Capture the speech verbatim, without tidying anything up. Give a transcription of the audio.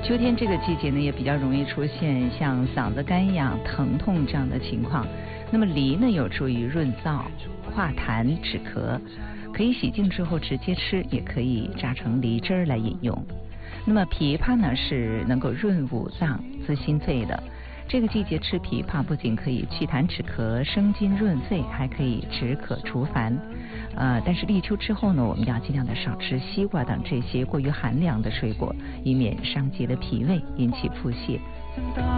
秋天这个季节呢，也比较容易出现像嗓子干痒、疼痛这样的情况。那么梨呢，有助于润燥、化痰、止咳，可以洗净之后直接吃，也可以榨成梨汁儿来饮用。那么枇杷呢，是能够润五脏、滋心肺的。这个季节吃枇杷不仅可以祛痰止咳、生津润肺，还可以止渴除烦。呃，但是立秋之后呢，我们要尽量的少吃西瓜等这些过于寒凉的水果，以免伤及了脾胃，引起腹泻。